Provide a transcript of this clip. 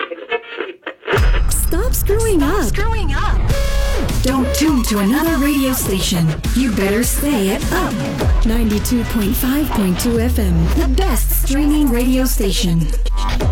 Stop screwing up. Don't tune to another radio station. You better stay at Up 92.5.2 FM, the best streaming radio station.